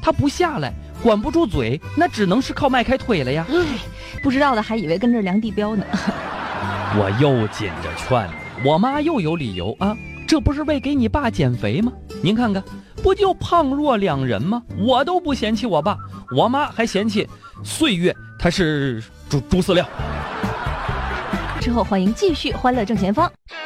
他不下来，管不住嘴，那只能是靠迈开腿了呀。 不知道的还以为跟着量地标呢。 我又紧着劝，我妈又有理由啊，这不是为给你爸减肥吗？您看看，不就胖弱两人吗？我都不嫌弃我爸，我妈还嫌弃岁月它是猪饲料。 之后欢迎继续欢乐正前方。